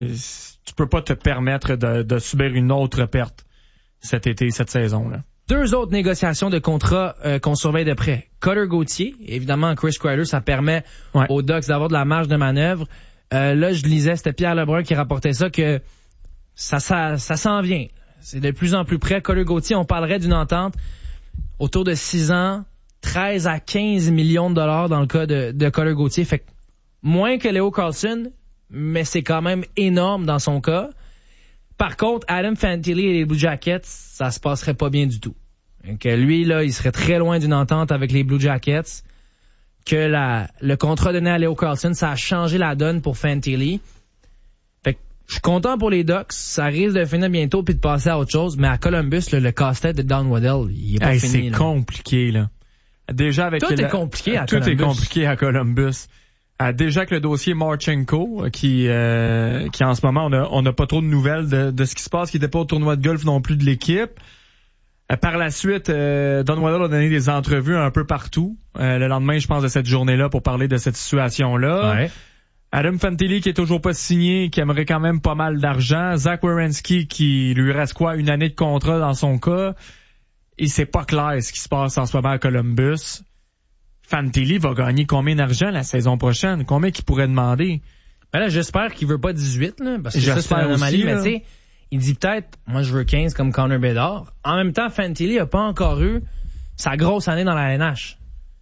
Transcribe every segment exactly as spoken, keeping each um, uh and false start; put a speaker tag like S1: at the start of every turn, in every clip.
S1: tu peux pas te permettre de, de subir une autre perte cet été, cette saison-là.
S2: Deux autres négociations de contrats euh, qu'on surveille de près. Cutter Gauthier, évidemment, Chris Kreider, ça permet ouais. aux Ducks d'avoir de la marge de manœuvre. Euh, là, je lisais, c'était Pierre Lebrun qui rapportait ça, que ça, ça, ça s'en vient. C'est de plus en plus près. Cutter Gauthier, on parlerait d'une entente autour de six ans, treize à quinze millions de dollars dans le cas de, de Cutter Gauthier. Fait que moins que Leo Carlsson, mais c'est quand même énorme dans son cas. Par contre, Adam Fantilli et les Blue Jackets, ça se passerait pas bien du tout. Que lui, là, il serait très loin d'une entente avec les Blue Jackets. Que la, le contrat donné à Leo Carlsson, ça a changé la donne pour Fantilli. Fait que je suis content pour les Ducks. Ça risque de finir bientôt puis de passer à autre chose. Mais à Columbus, là, le casse-tête de Don Waddell, il est pas
S1: hey,
S2: fini.
S1: C'est
S2: là.
S1: compliqué, là. Déjà avec
S2: tout
S1: la,
S2: est compliqué à
S1: tout
S2: Columbus.
S1: Tout est compliqué à Columbus. Euh, déjà que le dossier Marchenko, qui euh, qui en ce moment, on a, on n'a pas trop de nouvelles de, de ce qui se passe, qui n'était pas au tournoi de golf non plus de l'équipe. Euh, par la suite, euh, Don Waddell a donné des entrevues un peu partout. Euh, le lendemain, je pense, de cette journée-là pour parler de cette situation-là.
S2: Ouais.
S1: Adam Fantilli qui est toujours pas signé, qui aimerait quand même pas mal d'argent. Zach Werenski qui lui reste quoi, une année de contrat dans son cas. Et c'est pas clair ce qui se passe en ce moment à Columbus. Fantilli va gagner combien d'argent la saison prochaine? Combien qu'il pourrait demander?
S2: Ben là, j'espère qu'il veut pas dix-huit, là, parce que
S1: j'espère
S2: ça, c'est une anomalie,
S1: aussi,
S2: mais tu sais, il dit peut-être, moi, je veux quinze comme Connor Bedard. En même temps, Fantilli a pas encore eu sa grosse année dans la N H.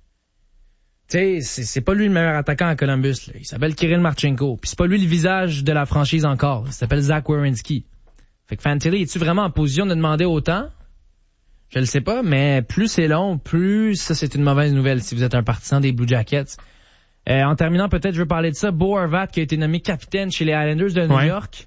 S2: Tu sais, c'est, c'est pas lui le meilleur attaquant à Columbus, là. Il s'appelle Kirill Marchenko. Puis c'est pas lui le visage de la franchise encore. Il s'appelle Zach Werenski. Fait que Fantilli, es-tu vraiment en position de demander autant? Je le sais pas, mais plus c'est long, plus ça c'est une mauvaise nouvelle si vous êtes un partisan des Blue Jackets. Euh, en terminant, peut-être je veux parler de ça. Bo Horvat qui a été nommé capitaine chez les Islanders de New ouais. York.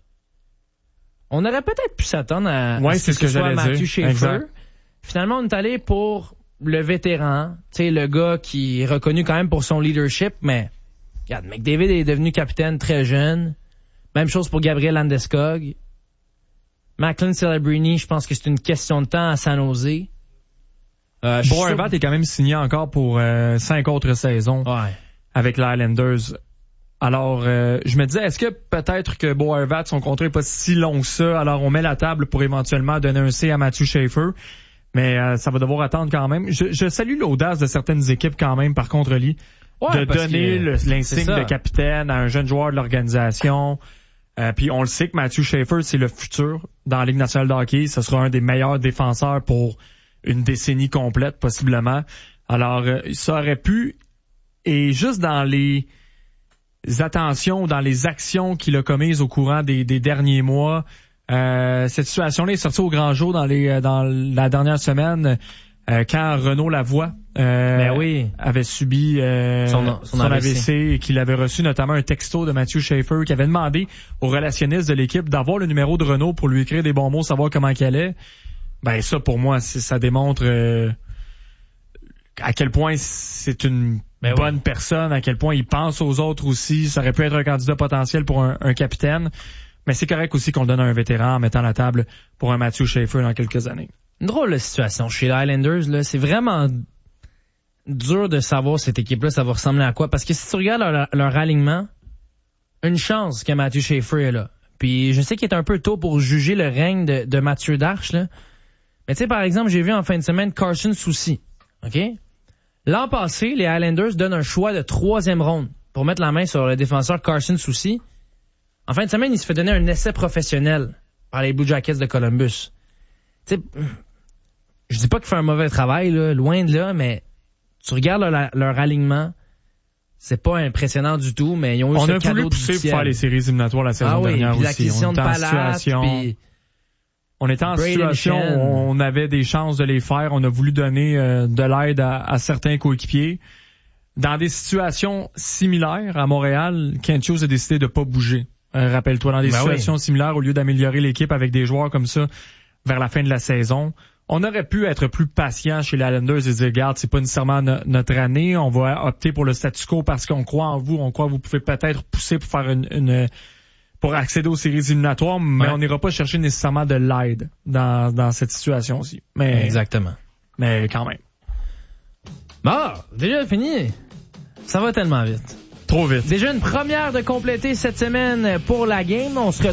S2: On aurait peut-être pu s'attendre à,
S1: ouais,
S2: à
S1: ce
S2: ce
S1: que,
S2: que ce soit Matthew Schaefer.
S1: Exact.
S2: Finalement, on est allé pour le vétéran, tu sais, le gars qui est reconnu quand même pour son leadership, mais regarde, McDavid est devenu capitaine très jeune. Même chose pour Gabriel Landeskog. Macklin Celebrini, je pense que c'est une question de temps à San Jose.
S1: Euh, Bo Horvat est quand même signé encore pour euh, cinq autres saisons
S2: ouais.
S1: avec les Islanders. Alors, euh, je me disais, est-ce que peut-être que Bo Horvat, son contrat n'est pas si long que ça, alors on met la table pour éventuellement donner un C à Matthew Schaefer, mais euh, ça va devoir attendre quand même. Je, je salue l'audace de certaines équipes quand même, par contre, Lee, ouais, de donner que, le, l'insigne de capitaine à un jeune joueur de l'organisation. Euh, puis on le sait que Matthew Schaefer, c'est le futur dans la Ligue nationale de hockey. Ce sera un des meilleurs défenseurs pour une décennie complète, possiblement. Alors, euh, ça aurait pu, et juste dans les attentions, dans les actions qu'il a commises au courant des, des derniers mois, euh, cette situation-là est sortie au grand jour dans, les, dans la dernière semaine, euh, quand Renaud Lavoie euh,
S2: ben oui.
S1: avait subi euh, son, son, son A V C. A V C et qu'il avait reçu notamment un texto de Matthew Schaefer qui avait demandé au relationniste de l'équipe d'avoir le numéro de Renaud pour lui écrire des bons mots, savoir comment il allait. Ben ça, pour moi, c'est, ça démontre euh, à quel point c'est une ben bonne oui. personne, à quel point il pense aux autres aussi. Ça aurait pu être un candidat potentiel pour un, un capitaine. Mais c'est correct aussi qu'on le donne à un vétéran en mettant la table pour un Matthew Schaefer dans quelques années.
S2: Une drôle de situation chez les Islanders, là. C'est vraiment dur de savoir cette équipe-là, ça va ressembler à quoi. Parce que si tu regardes leur, leur alignement, une chance que Matthew Schaefer est là. Puis je sais qu'il est un peu tôt pour juger le règne de, de Mathieu Darche, là. Mais tu sais, par exemple, j'ai vu en fin de semaine Carson Soucy. OK? L'an passé, les Islanders donnent un choix de troisième ronde pour mettre la main sur le défenseur Carson Soucy. En fin de semaine, il se fait donner un essai professionnel par les Blue Jackets de Columbus. Tu sais, je dis pas qu'il fait un mauvais travail, là, loin de là, mais tu regardes leur, leur alignement, c'est pas impressionnant du tout, mais ils ont eu
S1: on
S2: ce
S1: a
S2: cadeau
S1: voulu pousser pour faire les séries éliminatoires la saison
S2: ah oui,
S1: dernière
S2: puis
S1: aussi.
S2: L'acquisition de Palat, puis
S1: on était en Brady situation où on avait des chances de les faire. On a voulu donner euh, de l'aide à, à certains coéquipiers. Dans des situations similaires à Montréal, Kent Hughes a décidé de pas bouger. Euh, rappelle-toi, dans des ben situations oui. similaires, au lieu d'améliorer l'équipe avec des joueurs comme ça vers la fin de la saison, on aurait pu être plus patient chez les Islanders et dire, regarde, c'est pas nécessairement no- notre année, on va opter pour le statu quo parce qu'on croit en vous, on croit que vous pouvez peut-être pousser pour faire une, une pour accéder aux séries éliminatoires, mais ouais. on n'ira pas chercher nécessairement de l'aide dans, dans cette situation-ci. Mais,
S2: exactement.
S1: Mais quand même.
S2: Bon, déjà fini. Ça va tellement vite.
S1: Trop vite.
S2: Déjà une première de compléter cette semaine pour la game. On se